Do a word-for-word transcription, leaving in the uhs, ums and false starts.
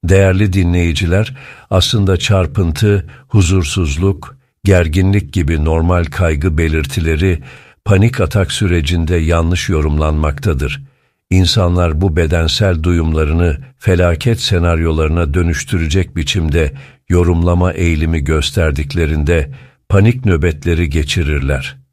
Değerli dinleyiciler, aslında çarpıntı, huzursuzluk, gerginlik gibi normal kaygı belirtileri panik atak sürecinde yanlış yorumlanmaktadır. İnsanlar bu bedensel duyumlarını felaket senaryolarına dönüştürecek biçimde yorumlama eğilimi gösterdiklerinde panik nöbetleri geçirirler.